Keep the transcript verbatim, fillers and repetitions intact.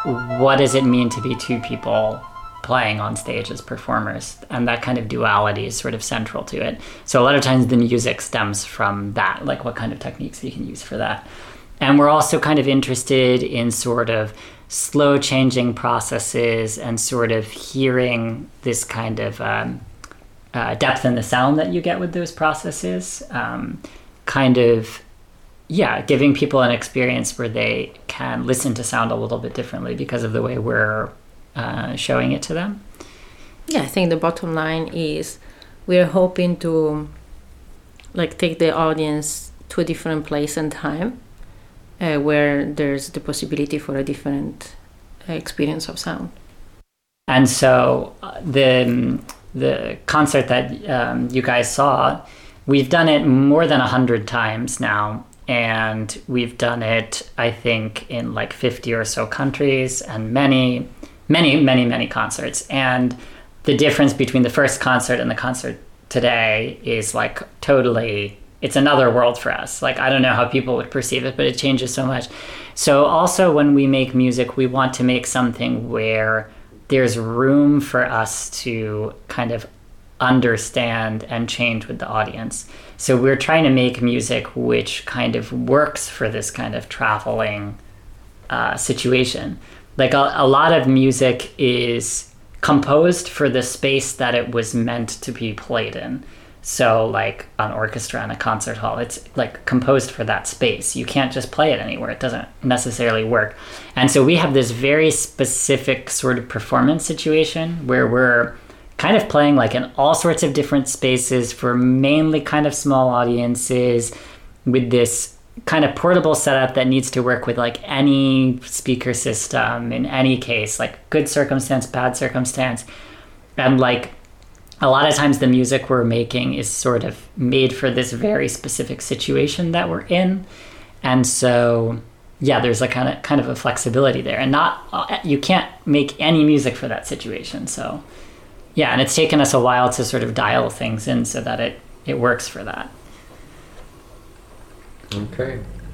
what does it mean to be two people playing on stage as performers? And that kind of duality is sort of central to it. So a lot of times the music stems from that, like what kind of techniques you can use for that. And we're also kind of interested in sort of slow changing processes and sort of hearing this kind of um, uh, depth in the sound that you get with those processes. Um, kind of, yeah, giving people an experience where they can listen to sound a little bit differently because of the way we're uh, showing it to them. Yeah, I think the bottom line is we're hoping to like take the audience to a different place and time uh, where there's the possibility for a different uh, experience of sound. And so uh, the the concert that um, you guys saw, we've done it more than a hundred times now, and we've done it, I think, in like fifty or so countries and many, many, many, many concerts. And the difference between the first concert and the concert today is like totally, it's another world for us. Like, I don't know how people would perceive it, but it changes so much. So also when we make music, we want to make something where there's room for us to kind of understand and change with the audience. So we're trying to make music which kind of works for this kind of traveling uh, situation. Like a, a lot of music is composed for the space that it was meant to be played in. So like an orchestra in a concert hall, it's like composed for that space. You can't just play it anywhere. It doesn't necessarily work. And so we have this very specific sort of performance situation where we're kind of playing like in all sorts of different spaces for mainly kind of small audiences with this kind of portable setup that needs to work with like any speaker system in any case, like good circumstance, bad circumstance. And like a lot of times the music we're making is sort of made for this very specific situation that we're in. And so, yeah, there's a kind of kind of a flexibility there, and not, you can't make any music for that situation. So yeah, and it's taken us a while to sort of dial things in so that it, it works for that. Okay.